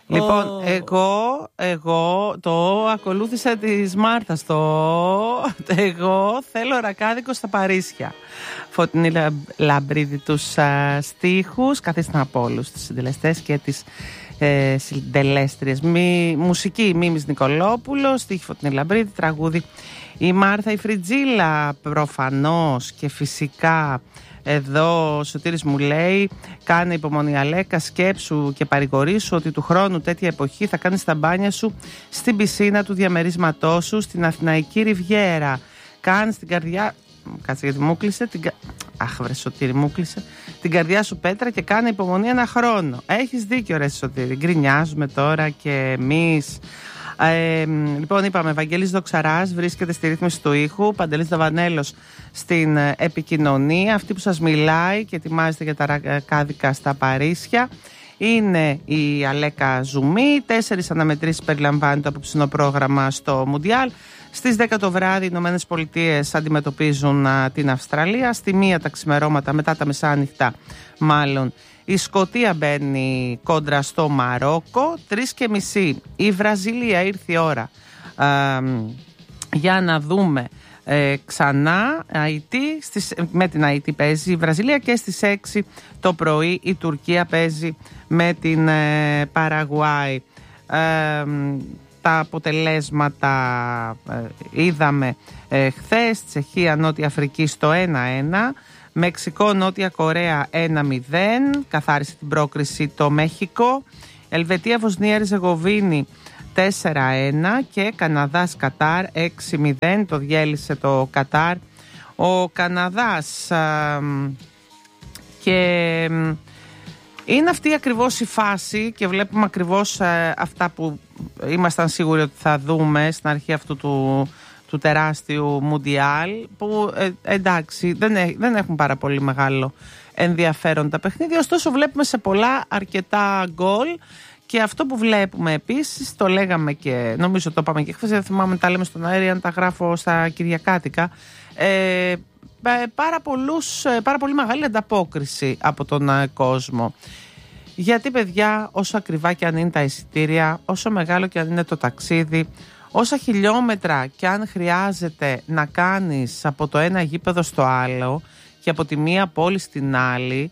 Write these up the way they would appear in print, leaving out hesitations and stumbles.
Λοιπόν, εγώ το ακολούθησα της Μάρθας. Εγώ θέλω ρακάδικο στα Παρίσια. Φωτεινή Λαμπρίδη τους στίχους. Καθίστε από όλους τους συντελεστές και τις συντελέστριες. Μουσική Μίμης Νικολόπουλος, στίχη Φωτεινή Λαμπρίδη, τραγούδι η Μάρθα η Φριτζίλα προφανώς. Και φυσικά εδώ ο Σωτήρης μου λέει: κάνε υπομονή Αλέκα, σκέψου και παρηγορήσου ότι του χρόνου τέτοια εποχή θα κάνεις τα μπάνια σου στην πισίνα του διαμερίσματός σου στην Αθηναϊκή Ριβιέρα. Κάνεις την καρδιά... Κάτσε γιατί μου κλείσε Αχ βρε Σωτήρη, μου κλείσε την καρδιά σου πέτρα και κάνε υπομονή ένα χρόνο. Έχεις δίκιο ρε Σωτήρη, γκρινιάζουμε τώρα και εμείς. Λοιπόν, είπαμε, Βαγγέλης Δοξαράς βρίσκεται στη ρύθμιση του ήχου, Παντελής Δαβανέλος στην επικοινωνία. Αυτή που σας μιλάει και ετοιμάζεται για τα ρακάδικα στα Παρίσια είναι η Αλέκα Ζουμί. 4 αναμετρήσεις περιλαμβάνει το απόψινό πρόγραμμα στο Μουντιάλ. Στις 10 το βράδυ οι Ηνωμένες Πολιτείες αντιμετωπίζουν την Αυστραλία. Στη 1 τα ξημερώματα, μετά τα μεσάνυχτα μάλλον, η Σκωτία μπαίνει κόντρα στο Μαρόκο. 3:30 η Βραζιλία, ήρθε η ώρα για να δούμε ξανά με την Αϊτή παίζει η Βραζιλία. Και στις 6 το πρωί η Τουρκία παίζει με την Παραγουάη. Τα αποτελέσματα είδαμε χθες. Τσεχία Νότια Αφρική στο 1-1, Μεξικό Νότια Κορέα 1-0, καθάρισε την πρόκριση το Μέχικο. Ελβετία Βοσνία Ριζεγοβίνη 4-1 και Καναδάς Κατάρ 6-0, το διέλυσε το Κατάρ ο Καναδάς. Και είναι αυτή ακριβώς η φάση και βλέπουμε ακριβώς αυτά που ήμασταν σίγουροι ότι θα δούμε στην αρχή αυτού του τεράστιου Μουντιάλ, που εντάξει δεν έχουν πάρα πολύ μεγάλο ενδιαφέρον τα παιχνίδια, ωστόσο βλέπουμε σε πολλά αρκετά γκολ. Και αυτό που βλέπουμε επίσης, το λέγαμε και νομίζω το είπαμε και χθες, δεν θυμάμαι τα λέμε στον αέρα αν τα γράφω στα Κυριακάτικα, πάρα πολύ μεγάλη ανταπόκριση από τον κόσμο. Γιατί παιδιά, όσο ακριβά και αν είναι τα εισιτήρια, όσο μεγάλο και αν είναι το ταξίδι, όσα χιλιόμετρα και αν χρειάζεται να κάνεις από το ένα γήπεδο στο άλλο και από τη μία πόλη στην άλλη,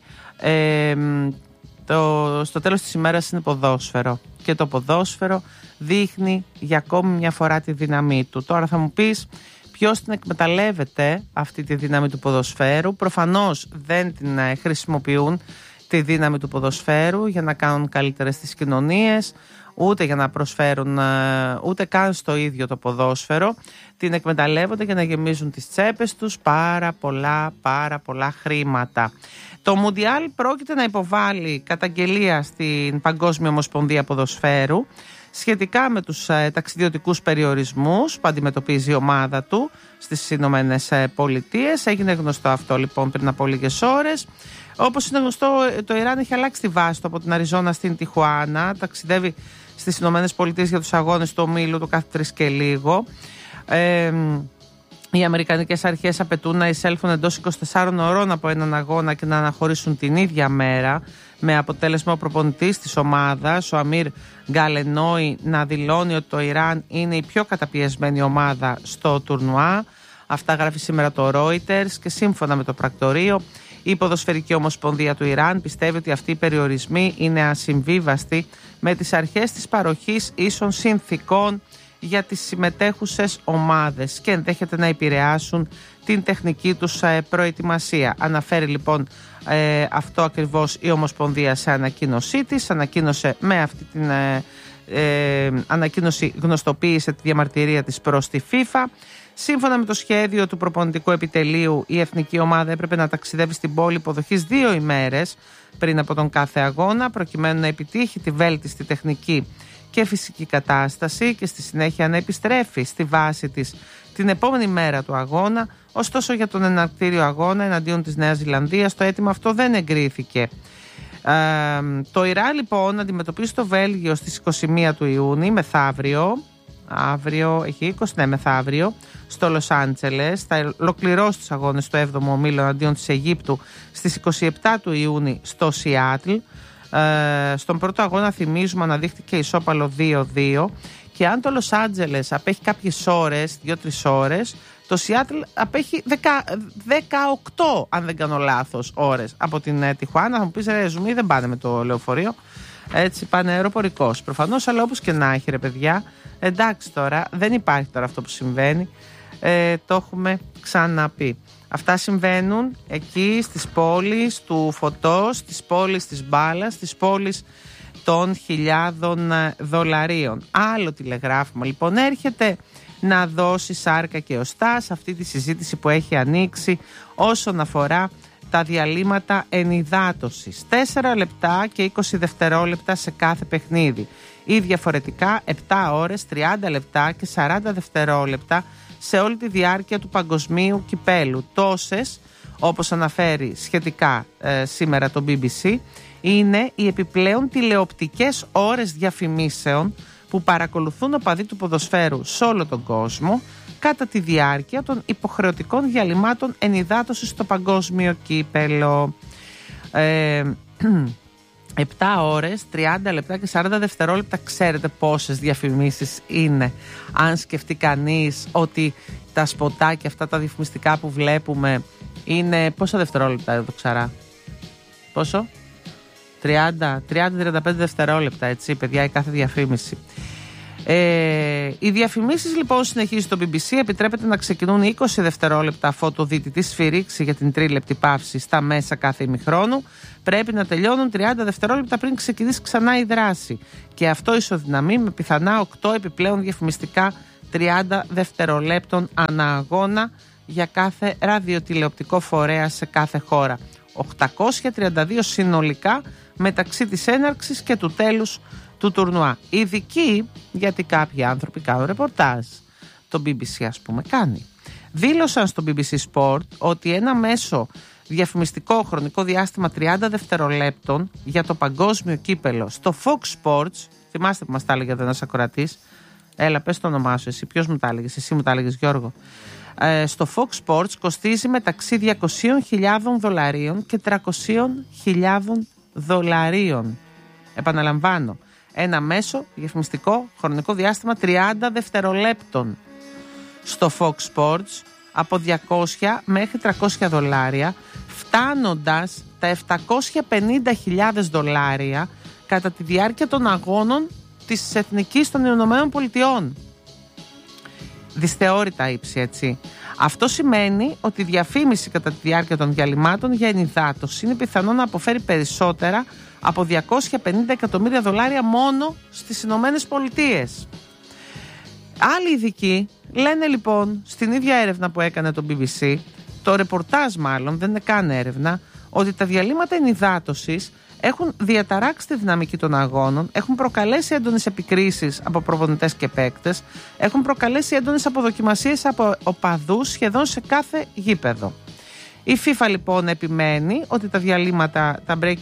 στο τέλος της ημέρας είναι ποδόσφαιρο. Και το ποδόσφαιρο δείχνει για ακόμη μια φορά τη δύναμή του. Τώρα θα μου πεις ποιος την εκμεταλλεύεται αυτή τη δύναμη του ποδοσφαίρου. Προφανώς δεν την χρησιμοποιούν τη δύναμη του ποδοσφαίρου για να κάνουν καλύτερες τις κοινωνίες, ούτε για να προσφέρουν ούτε καν στο ίδιο το ποδόσφαιρο. Την εκμεταλλεύονται για να γεμίζουν τις τσέπες τους πάρα πολλά χρήματα. Το Μουντιάλ πρόκειται να υποβάλει καταγγελία στην Παγκόσμια Ομοσπονδία Ποδοσφαίρου σχετικά με τους ταξιδιωτικούς περιορισμούς που αντιμετωπίζει η ομάδα του στις Ηνωμένες Πολιτείες. Έγινε γνωστό αυτό λοιπόν πριν από λίγες ώρες. Όπως είναι γνωστό, το Ιράν έχει αλλάξει τη βάση του από την Αριζόνα στην Τιχουάνα. Ταξιδεύει στις Ηνωμένες Πολιτείες για τους αγώνες του ομίλου του κάθε 3 και λίγο. Οι Αμερικανικές αρχές απαιτούν να εισέλθουν εντός 24 ωρών από έναν αγώνα και να αναχωρήσουν την ίδια μέρα, με αποτέλεσμα ο προπονητής της ομάδας, ο Αμίρ Γκαλενόι, να δηλώνει ότι το Ιράν είναι η πιο καταπιεσμένη ομάδα στο τουρνουά. Αυτά γράφει σήμερα το Reuters και σύμφωνα με το πρακτορείο, η Ποδοσφαιρική Ομοσπονδία του Ιράν πιστεύει ότι αυτοί οι περιορισμοί είναι ασυμβίβαστοι με τις αρχές της παροχής ίσων συνθηκών για τις συμμετέχουσες ομάδες και ενδέχεται να επηρεάσουν την τεχνική τους προετοιμασία. Αναφέρει λοιπόν αυτό ακριβώς η Ομοσπονδία σε ανακοίνωσή της. Ανακοίνωσε με αυτή την ανακοίνωση, γνωστοποίησε τη διαμαρτυρία της προς τη FIFA. Σύμφωνα με το σχέδιο του προπονητικού επιτελείου, η εθνική ομάδα έπρεπε να ταξιδεύει στην πόλη υποδοχής 2 ημέρες πριν από τον κάθε αγώνα, προκειμένου να επιτύχει τη βέλτιστη τεχνική και φυσική κατάσταση και στη συνέχεια να επιστρέφει στη βάση της την επόμενη μέρα του αγώνα. Ωστόσο, για τον εναρκτήριο αγώνα εναντίον της Νέας Ζηλανδίας το αίτημα αυτό δεν εγκρίθηκε. Το Ιράν λοιπόν αντιμετωπίζει το Βέλγιο στις 21 του Ιούνιου, μεθαύριο. Έχει 20, μεθαύριο, στο Λος Άντζελες. Θα ολοκληρώσει τους αγώνες στο 7ο ομίλο εναντίον της Αιγύπτου στις 27 του Ιούνιου στο Σιάτλ. Στον πρώτο αγώνα, θυμίζουμε, αναδείχθηκε ισόπαλο 2-2. Και αν το Λος Άντζελες απέχει κάποιες ώρες, 2-3 ώρες, το Σιάτλ απέχει 18, αν δεν κάνω λάθος, ώρες από την Τιχουάνα. Θα μου πεις, ρε Ζουμί, δεν πάνε με το λεωφορείο. Έτσι πάνε αεροπορικός. Προφανώς, αλλά όπως και να έχει, ρε παιδιά, εντάξει τώρα, δεν υπάρχει τώρα αυτό που συμβαίνει. Το έχουμε ξαναπεί. Αυτά συμβαίνουν εκεί στις πόλεις του φωτός, στις πόλεις της μπάλας, στις πόλεις των χιλιάδων δολαρίων. Άλλο τηλεγράφημα λοιπόν έρχεται να δώσει σάρκα και οστά σε αυτή τη συζήτηση που έχει ανοίξει όσον αφορά τα διαλύματα ενυδάτωσης. 4 λεπτά και 20 δευτερόλεπτα σε κάθε παιχνίδι. Ή διαφορετικά 7 ώρες, 30 λεπτά και 40 δευτερόλεπτα σε όλη τη διάρκεια του παγκοσμίου κυπέλου. Τόσες, όπως αναφέρει σχετικά σήμερα το BBC, είναι οι επιπλέον τηλεοπτικές ώρες διαφημίσεων που παρακολουθούν οπαδοί του ποδοσφαίρου σε όλο τον κόσμο κατά τη διάρκεια των υποχρεωτικών διαλυμάτων ενυδάτωσης στο παγκόσμιο κύπελο. 7 ώρες, 30 λεπτά και 40 δευτερόλεπτα, ξέρετε πόσες διαφημίσεις είναι? Αν σκεφτεί κανείς ότι τα σποτάκια αυτά τα διαφημιστικά που βλέπουμε είναι πόσα δευτερόλεπτα εδώ Ξαρά? Πόσο? 30-35 δευτερόλεπτα, έτσι παιδιά, η κάθε διαφήμιση. Οι διαφημίσεις λοιπόν, συνεχίζει το BBC, επιτρέπεται να ξεκινούν 20 δευτερόλεπτα αφού το διαιτητή σφυρίξει για την τρίλεπτη παύση στα μέσα κάθε ημιχρόνου. Πρέπει να τελειώνουν 30 δευτερόλεπτα πριν ξεκινήσει ξανά η δράση. Και αυτό ισοδυναμεί με πιθανά 8 επιπλέον διαφημιστικά 30 δευτερολέπτων ανά αγώνα για κάθε ραδιοτηλεοπτικό φορέα σε κάθε χώρα. 832 συνολικά μεταξύ της έναρξης και του τέλους του τουρνουά. Ειδικοί, γιατί κάποιοι άνθρωποι κάνουν ρεπορτάζ, το BBC ας πούμε κάνει, δήλωσαν στο BBC Sport ότι ένα μέσο διαφημιστικό χρονικό διάστημα 30 δευτερολέπτων για το παγκόσμιο κύπελο στο Fox Sports, θυμάστε που μας τα έλεγε ένας ακροατής, έλα πες το όνομά σου εσύ, ποιος μου τα έλεγες? Εσύ μου τα έλεγες Γιώργο. Στο Fox Sports κοστίζει μεταξύ 200.000 δολαρίων και 300.000 δολαρίων. Επαναλαμβάνω, ένα μέσο διαφημιστικό χρονικό διάστημα 30 δευτερολέπτων στο Fox Sports από 200 μέχρι 300 δολάρια, φτάνοντας τα 750.000 δολάρια κατά τη διάρκεια των αγώνων της Εθνικής των Ηνωμένων Πολιτειών. Δυσθεώρητα ύψη, έτσι. Αυτό σημαίνει ότι η διαφήμιση κατά τη διάρκεια των διαλυμάτων για ενυδάτωση είναι πιθανό να αποφέρει περισσότερα από 250 εκατομμύρια δολάρια μόνο στις Ηνωμένες Πολιτείες. Άλλοι ειδικοί λένε λοιπόν στην ίδια έρευνα που έκανε το BBC, το ρεπορτάζ μάλλον, δεν είναι καν έρευνα, ότι τα διαλύματα ενυδάτωσης έχουν διαταράξει τη δυναμική των αγώνων, έχουν προκαλέσει έντονες επικρίσεις από προπονητές και παίκτες, έχουν προκαλέσει έντονες αποδοκιμασίες από οπαδούς σχεδόν σε κάθε γήπεδο. Η FIFA λοιπόν επιμένει ότι τα διαλύματα,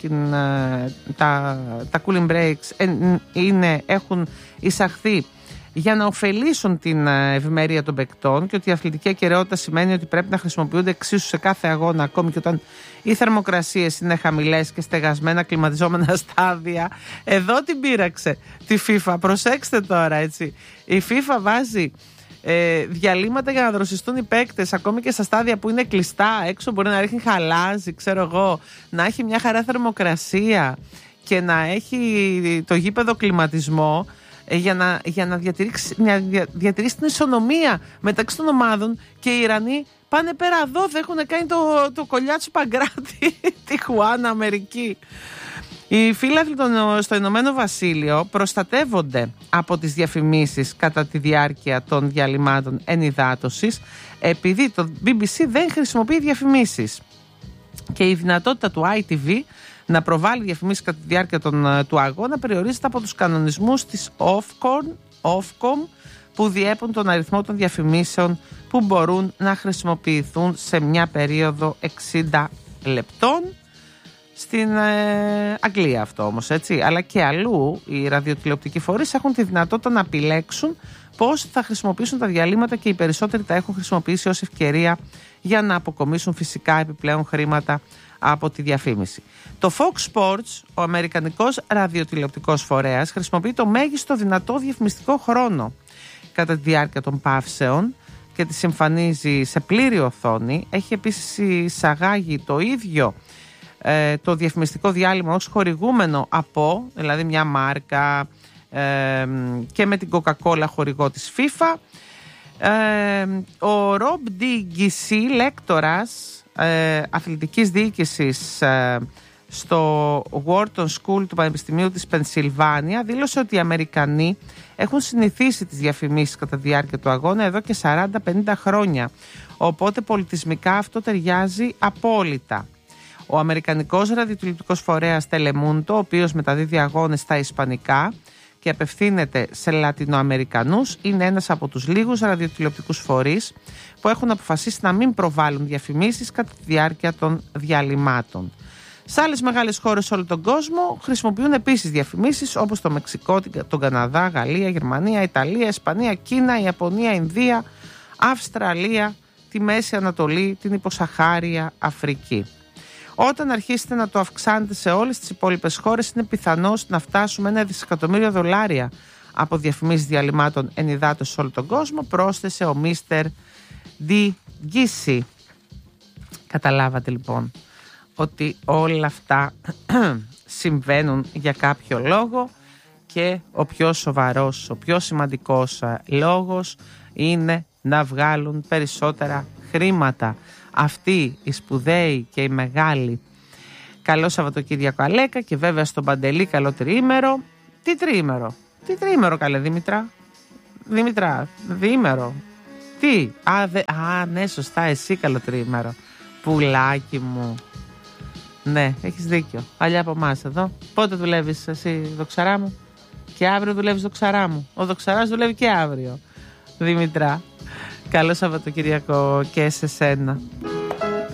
τα cooling breaks έχουν εισαχθεί για να ωφελήσουν την ευημερία των παικτών και ότι η αθλητική ακεραιότητα σημαίνει ότι πρέπει να χρησιμοποιούνται εξίσου σε κάθε αγώνα, ακόμη και όταν οι θερμοκρασίες είναι χαμηλές και στεγασμένα κλιματιζόμενα στάδια. Εδώ την πείραξε τη FIFA, προσέξτε τώρα, έτσι. Η FIFA βάζει διαλύματα για να δροσιστούν οι παίκτες ακόμη και στα στάδια που είναι κλειστά, έξω μπορεί να ρίχνει χαλάζι, ξέρω εγώ, να έχει μια χαρά θερμοκρασία και να έχει το γήπεδο κλιματισμό, για να διατηρήσει την ισονομία μεταξύ των ομάδων. Και οι Ιρανοί πάνε πέρα εδώ, δεν έχουν κάνει το κολλιάτσο Παγκράτη Τιχουάνα, Αμερική. Οι φίλαθλοι στο Ηνωμένο Βασίλειο προστατεύονται από τις διαφημίσεις κατά τη διάρκεια των διαλυμάτων ενυδάτωσης, επειδή το BBC δεν χρησιμοποιεί διαφημίσεις. Και η δυνατότητα του ITV να προβάλλει διαφημίσεις κατά τη διάρκεια του αγώνα περιορίζεται από τους κανονισμούς της Ofcom που διέπουν τον αριθμό των διαφημίσεων που μπορούν να χρησιμοποιηθούν σε μια περίοδο 60 λεπτών. Στην Αγγλία αυτό όμως, έτσι, αλλά και αλλού οι ραδιοτηλεοπτικοί φορείς έχουν τη δυνατότητα να επιλέξουν πώς θα χρησιμοποιήσουν τα διαλύματα και οι περισσότεροι τα έχουν χρησιμοποιήσει ως ευκαιρία για να αποκομίσουν φυσικά επιπλέον χρήματα από τη διαφήμιση. Το Fox Sports, ο αμερικανικός ραδιοτηλεοπτικός φορέας, χρησιμοποιεί το μέγιστο δυνατό διαφημιστικό χρόνο κατά τη διάρκεια των παύσεων και τις εμφανίζει σε πλήρη οθόνη. Έχει επίσης εισαγάγει το ίδιο το διαφημιστικό διάλειμμα ως χορηγούμενο από, δηλαδή μια μάρκα, και με την Coca-Cola χορηγό της FIFA. Ο Rob D. λέκτορας αθλητικής διοίκησης στο Wharton School του Πανεπιστημίου της Πενσιλβάνια, δήλωσε ότι οι Αμερικανοί έχουν συνηθίσει τις διαφημίσεις κατά τη διάρκεια του αγώνα εδώ και 40-50 χρόνια, οπότε πολιτισμικά αυτό ταιριάζει απόλυτα. Ο αμερικανικός ραδιοτηλεοπτικός φορέας Telemundo, ο οποίος μεταδίδει αγώνες στα ισπανικά και απευθύνεται σε Λατινοαμερικανούς, είναι ένας από τους λίγους ραδιοτηλεοπτικούς φορείς που έχουν αποφασίσει να μην προβάλλουν διαφημίσεις κατά τη διάρκεια των διαλυμάτων. Σε άλλες μεγάλες χώρες σε όλο τον κόσμο χρησιμοποιούν επίσης διαφημίσεις, όπως το Μεξικό, τον Καναδά, Γαλλία, Γερμανία, Ιταλία, Ισπανία, Κίνα, Ιαπωνία, Ινδία, Αυστραλία, τη Μέση Ανατολή, την υποσαχάρια Αφρική. Όταν αρχίσετε να το αυξάνετε σε όλες τις υπόλοιπες χώρες, είναι πιθανώς να φτάσουμε $1 δισεκατομμύριο από διαφημίσεις διαλυμάτων ενυδάτως σε όλο τον κόσμο, πρόσθεσε ο Mr. D. Gissi. Καταλάβατε λοιπόν ότι όλα αυτά συμβαίνουν για κάποιο λόγο, και ο πιο σοβαρός, ο πιο σημαντικός λόγος είναι να βγάλουν περισσότερα χρήματα. Αυτοί οι σπουδαίοι και οι μεγάλοι. Καλό Σαββατοκύριακο Αλέκα, και βέβαια στον Παντελή καλό τριήμερο. Τι τριήμερο καλέ Δήμητρα, διήμερο. Τι, ναι, σωστά, εσύ καλό τριήμερο. Πουλάκι μου. Ναι, έχεις δίκιο. Παλιά από εμάς εδώ. Πότε δουλεύεις εσύ, δοξαρά μου? Και αύριο δουλεύεις, δοξαρά μου. Ο δοξαράς δουλεύει και αύριο. Δήμητρα, καλό Σαββατοκύριακο και σε σένα.